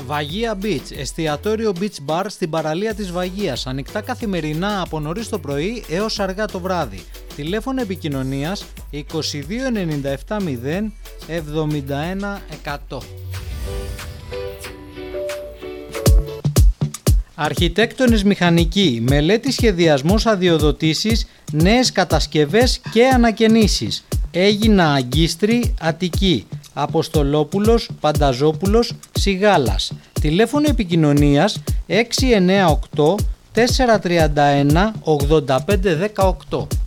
Βαγία Beach, εστιατόριο Beach Bar στην παραλία της Βαγίας, ανοιχτά καθημερινά από νωρίς το πρωί έως αργά το βράδυ. Τηλέφωνο επικοινωνίας 22 97 0 71 100. Αρχιτέκτονες μηχανικοί, μελέτη σχεδιασμός αδειοδοτήσεις, νέες κατασκευές και ανακαινήσεις. Έγινα Αγκίστρη, Αττική, Αποστολόπουλος, Πανταζόπουλος, Σιγάλας. Τηλέφωνο επικοινωνίας 698 431 8518.